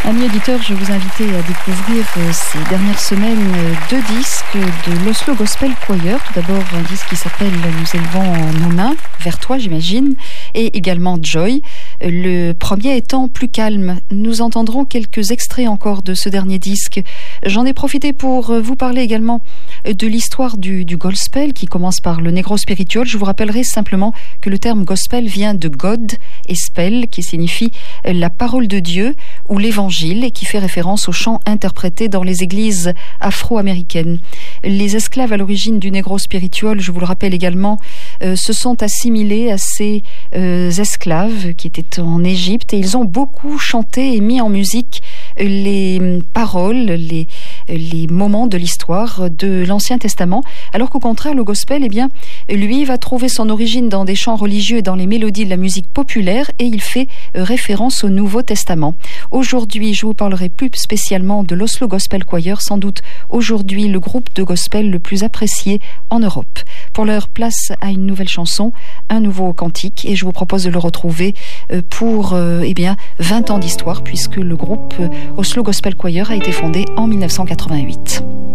Amis auditeurs, je vous invite à découvrir ces dernières semaines deux disques de l'Oslo Gospel Choir. Tout d'abord un disque qui s'appelle Nous élevons nos mains vers toi, j'imagine, et également Joy. Le premier étant plus calme. Nous entendrons quelques extraits encore de ce dernier disque. J'en ai profité pour vous parler également de l'histoire du gospel qui commence par le négro spiritual. Je vous rappellerai simplement que le terme gospel vient de God et spell qui signifie la parole de Dieu ou l'évangile et qui fait référence aux chants interprétés dans les églises afro-américaines. Les esclaves à l'origine du négro spiritual, je vous le rappelle également, se sont assimilés à ces esclaves qui étaient en Égypte et ils ont beaucoup chanté et mis en musique les paroles, les moments de l'histoire de l'Ancien Testament, alors qu'au contraire, le gospel, eh bien, lui va trouver son origine dans des chants religieux et dans les mélodies de la musique populaire et il fait référence au Nouveau Testament. Aujourd'hui, je vous parlerai plus spécialement de l'Oslo Gospel Choir, sans doute aujourd'hui le groupe de gospel le plus apprécié en Europe. Pour leur place à une nouvelle chanson, un nouveau cantique et je vous propose de le retrouver pour 20 ans d'histoire puisque le groupe Oslo Gospel Choir a été fondé en 1988.